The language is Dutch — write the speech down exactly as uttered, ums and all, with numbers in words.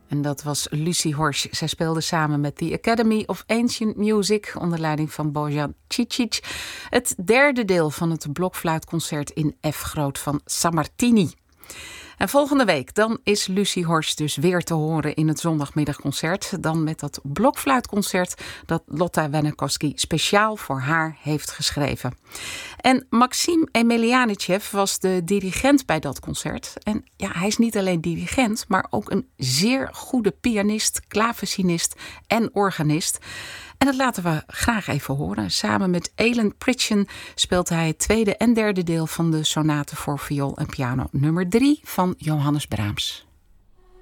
En dat was Lucie Horsch. Zij speelde samen met The Academy of Ancient Music onder leiding van Bojan Cicic het derde deel van het blokfluitconcert in F groot van Sammartini. En volgende week dan is Lucie Horsch dus weer te horen in het zondagmiddagconcert. Dan met dat blokfluitconcert dat Lotta Wennerkowski speciaal voor haar heeft geschreven. En Maxim Emelianichev was de dirigent bij dat concert. En ja, hij is niet alleen dirigent, maar ook een zeer goede pianist, klavecinist en organist. En dat laten we graag even horen. Samen met Elin Pritchen speelt hij het tweede en derde deel van de sonate voor viool en piano nummer drie van Johannes Brahms.